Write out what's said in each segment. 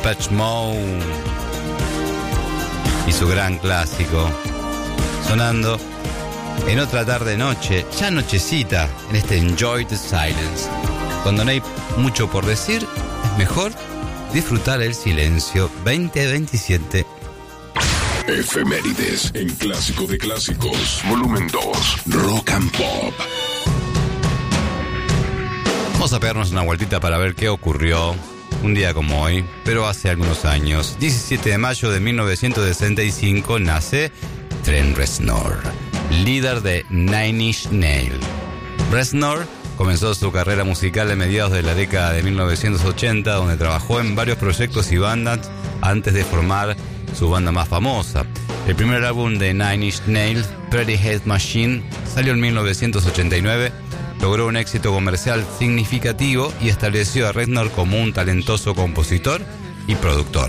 Depeche Mode y su gran clásico, sonando en otra tarde-noche, ya nochecita, en este Enjoy the Silence. Cuando no hay mucho por decir, es mejor disfrutar el silencio. 2027. Efemérides en Clásico de Clásicos, volumen 2, Rock and Pop. Vamos a pegarnos una vueltita para ver qué ocurrió un día como hoy, pero hace algunos años. 17 de mayo de 1965 nace Trent Reznor, líder de Nine Inch Nails. Reznor comenzó su carrera musical a mediados de la década de 1980, donde trabajó en varios proyectos y bandas antes de formar su banda más famosa. El primer álbum de Nine Inch Nails, Pretty Hate Machine, salió en 1989, logró un éxito comercial significativo y estableció a Reznor como un talentoso compositor y productor.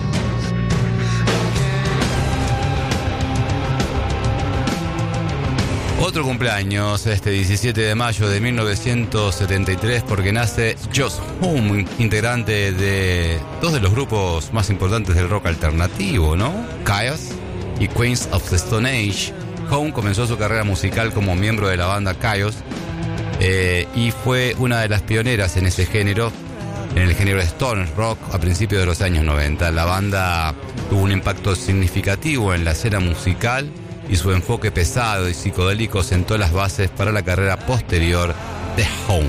Otro cumpleaños, este 17 de mayo de 1973, porque nace Josh Homme, integrante de dos de los grupos más importantes del rock alternativo, ¿no? Kyuss y Queens of the Stone Age. Homme comenzó su carrera musical como miembro de la banda Kyuss y fue una de las pioneras en ese género, en el género de Stone Rock a principios de los años 90. La banda tuvo un impacto significativo en la escena musical y su enfoque pesado y psicodélico sentó las bases para la carrera posterior de Homme.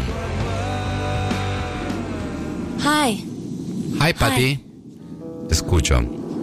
Hi. Hi, Patty. Te escucho.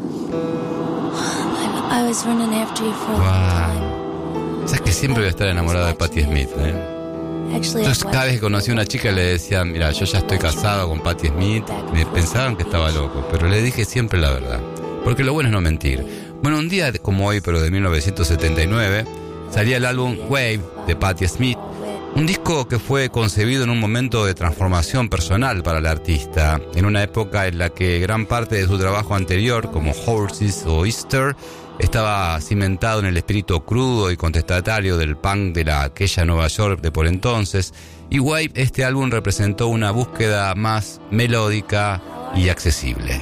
I was running after you for a long time. Sabes que siempre voy a estar enamorado de Patti Smith, ¿eh? Entonces cada vez que conocí a una chica le decía, mira, yo ya estoy casado con Patti Smith. Me pensaban que estaba loco, pero le dije siempre la verdad, porque lo bueno es no mentir. Bueno, un día como hoy, pero de 1979, salía el álbum Wave de Patti Smith, un disco que fue concebido en un momento de transformación personal para el artista, en una época en la que gran parte de su trabajo anterior, como Horses o Easter, estaba cimentado en el espíritu crudo y contestatario del punk de aquella Nueva York de por entonces, y Wave, este álbum representó una búsqueda más melódica y accesible.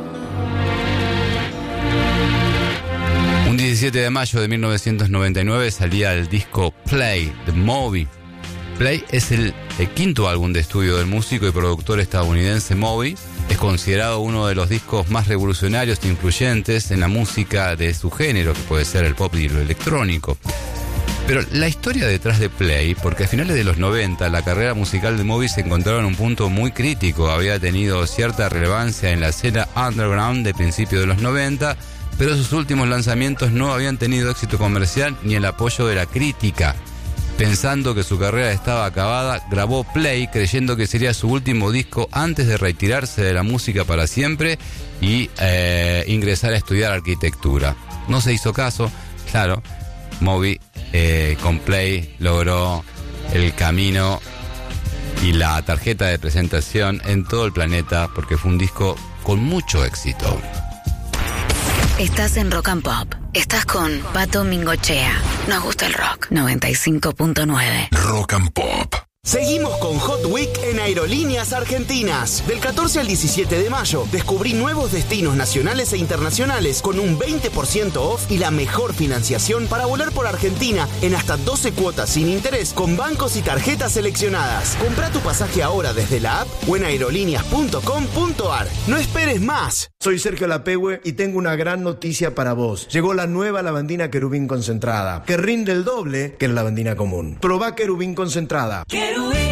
Un 17 de mayo de 1999 salía el disco Play, The Movie. Play es el quinto álbum de estudio del músico y productor estadounidense Moby. Es considerado uno de los discos más revolucionarios e influyentes en la música de su género, que puede ser el pop y lo electrónico. Pero la historia detrás de Play, porque a finales de los 90 la carrera musical de Moby se encontraba en un punto muy crítico. Había tenido cierta relevancia en la escena underground de principios de los 90, pero sus últimos lanzamientos no habían tenido éxito comercial ni el apoyo de la crítica. Pensando que su carrera estaba acabada, grabó Play, creyendo que sería su último disco antes de retirarse de la música para siempre y ingresar a estudiar arquitectura. No se hizo caso, claro. Moby con Play logró el camino y la tarjeta de presentación en todo el planeta, porque fue un disco con mucho éxito. Estás en Rock and Pop. Estás con Pato Mingochea. Nos gusta el rock. 95.9. Rock and Pop. Seguimos con Hot Week en Aerolíneas Argentinas. Del 14 al 17 de mayo, descubrí nuevos destinos nacionales e internacionales con un 20% off y la mejor financiación para volar por Argentina en hasta 12 cuotas sin interés con bancos y tarjetas seleccionadas. Comprá tu pasaje ahora desde la app o en aerolíneas.com.ar. No esperes más. Soy Sergio Lapehue y tengo una gran noticia para vos. Llegó la nueva lavandina Querubín concentrada, que rinde el doble que la lavandina común. Probá Querubín concentrada.